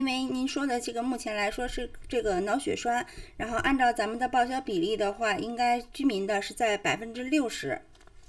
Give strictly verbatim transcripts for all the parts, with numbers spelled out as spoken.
因为您说的这个目前来说是这个脑血栓，然后按照咱们的报销比例的话，应该居民的是在百分之六十。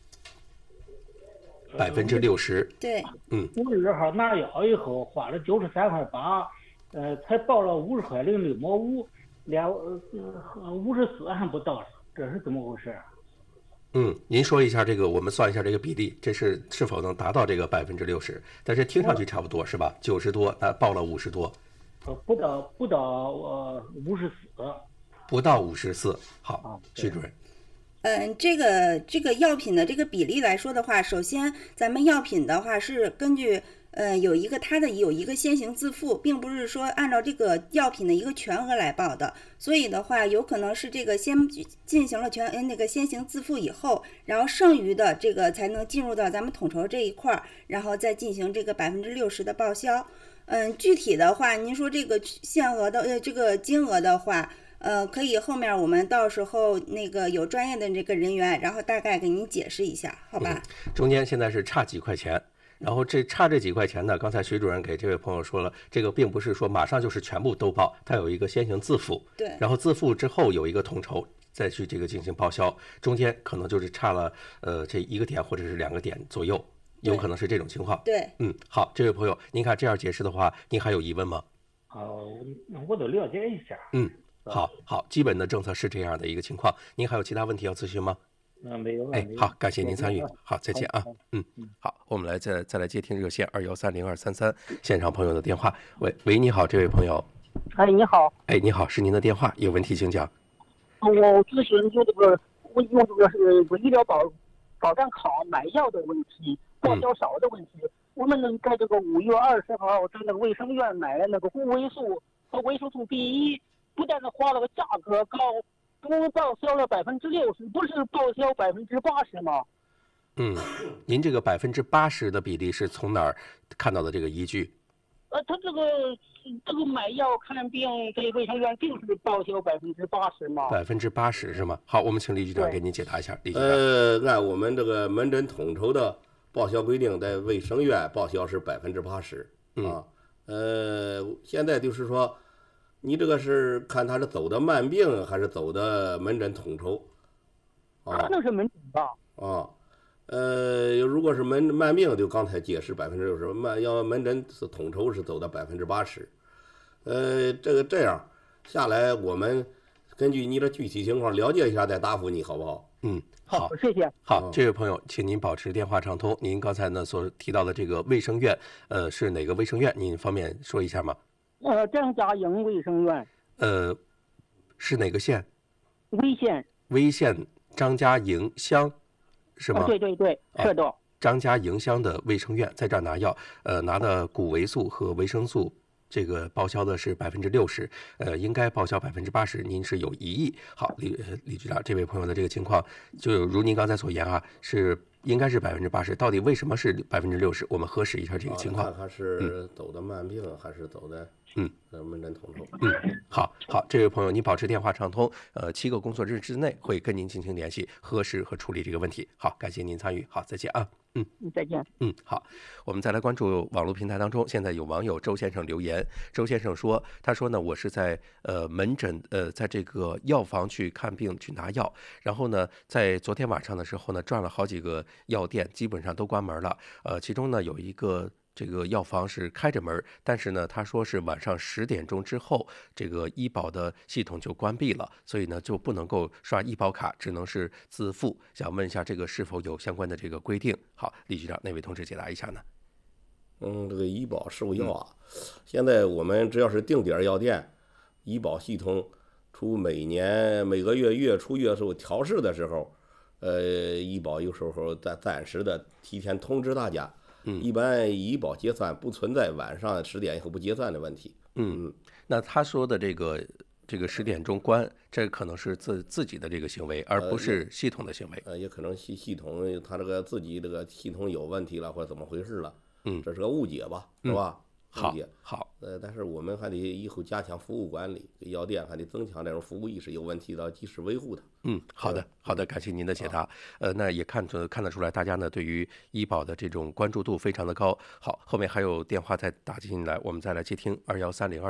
百分之六十。 对， 嗯， 五十二号拿药以后花了九十三块八，呃，才报了五十块零六毛五，连呃五十四还不到，这是怎么回事？ 嗯，您说一下这个，我们算一下这个比例，这是是否能达到这个百分之六十？但是听上去差不多是吧？九十多，那报了五十多， 呃，不到不到呃五十四， 不到五十四。好， 啊徐主任。 嗯，这个这个药品的这个比例来说的话，首先咱们药品的话是根据呃有一个它的有一个先行自付，并不是说按照这个药品的一个全额来报的，所以的话有可能是这个先进行了全呃那个先行自付以后，然后剩余的这个才能进入到咱们统筹这一块儿，然后再进行这个百分之六十的报销。嗯，具体的话，您说这个限额的呃这个金额的话。呃，可以后面我们到时候那个有专业的这个人员，然后大概给您解释一下，好吧？ 嗯、中间现在是差几块钱，然后这差这几块钱呢，刚才徐主任给这位朋友说了，这个并不是说马上就是全部都报，它有一个先行自付， 对， 然后自付之后有一个统筹，再去这个进行报销，中间可能就是差了呃这一个点或者是两个点左右，有可能是这种情况。 对， 嗯，好，这位朋友，您看这样解释的话，您还有疑问吗？ 哦，我都了解一下。 嗯。好好，基本的政策是这样的一个情况。您还有其他问题要咨询吗？ 嗯，没有了。 哎，好，感谢您参与。好，再见啊。嗯，好，我们来再再来接听热线二幺三零二三三现场朋友的电话。喂喂，你好，这位朋友。 哎，你好。 哎，你好，是您的电话，有问题请讲。 我咨询就这个，我用这个是医疗保保障卡买药的问题，报销少的问题。嗯、我们能在这个五月二十号在那个卫生院买了那个护卫素和维生素 B 一。不但是花了个价格高，我们报销了百分之六十，不是报销百分之八十吗？ 嗯，您这个百分之八十的比例是从哪儿看到的这个依据？ 呃，他这个这个买药看病在卫生院并是报销百分之八十吗？ 百分之八十是吗？好，我们请李局长给您解答一下。李局长， 呃，按我们这个门诊统筹的报销规定，在卫生院报销是百分之八十啊。呃，现在就是说。你这个是看他是走的慢病还是走的门诊统筹？ 啊，可能是门诊吧。 啊，呃，如果是门慢病，就刚才解释百分之六十，慢要门诊是统筹是走的百分之八十。呃，这个这样下来，我们根据你的具体情况了解一下，再答复你好不好？ 嗯，好， 好，谢谢。 好，这位朋友，请您保持电话畅通。您刚才呢所提到的这个卫生院，呃，是哪个卫生院？您方便说一下吗？ 呃，张家营卫生院。 呃，是哪个县？ 威县。 威县张家营乡，是吗？ 啊、对对对，是的。 啊、张家营乡的卫生院在这儿拿药，呃，拿的谷维素和维生素，这个报销的是百分之六十，呃，应该报销百分之八十，您是有疑义。好，李呃李局长，这位朋友的这个情况，就如您刚才所言啊，是。应该是百分之八十，到底为什么是百分之六十？我们核实一下这个情况。 看看是走的慢病、嗯、还是走的嗯门诊统筹。 嗯，好好，这位朋友，您保持电话畅通，呃，七个工作日之内会跟您进行联系，核实和处理这个问题。好，感谢您参与，好，再见啊。嗯， 再见。 嗯，好，我们再来关注网络平台当中，现在有网友周先生留言，周先生说，他说呢，我是在呃门诊呃在这个药房去看病去拿药，然后呢，在昨天晚上的时候呢，转了好几个药店，基本上都关门了，呃，其中呢有一个。这个药房是开着门，但是呢，他说是晚上十点钟之后，这个医保的系统就关闭了，所以呢就不能够刷医保卡，只能是自付。想问一下，这个是否有相关的这个规定？好，李局长，那位同志解答一下呢？ 嗯，这个医保是否药啊？嗯、现在我们只要是定点药店，医保系统除每年每个月月初月数调试的时候，呃，医保有时候暂暂时的提前通知大家。 嗯， 一般医保结算不存在晚上十点以后不结算的问题。 嗯，嗯那他说的这个这个十点钟关，这可能是自自己的这个行为，而不是系统的行为。 呃，也可能系系统他这个自己这个系统有问题了，或者怎么回事了。 嗯， 这是个误解吧，是吧？ 嗯好， 好，呃，但是我们还得以后加强服务管理，药店还得增强这种服务意识，有问题的及时维护它。 嗯，好的，好的，感谢您的解答。呃，那也看出看得出来，大家呢对于医保的这种关注度非常的高。好，后面还有电话再打进来，我们再来接听二幺三零二。